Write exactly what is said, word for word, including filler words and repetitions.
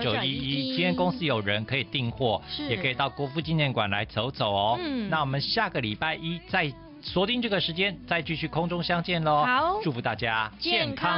九一一。今天公司有人可以订货，也可以到国父纪念馆来走走哦。嗯，那我们下个礼拜一再锁定这个时间，再继续空中相见喽。 好， 祝福大家健康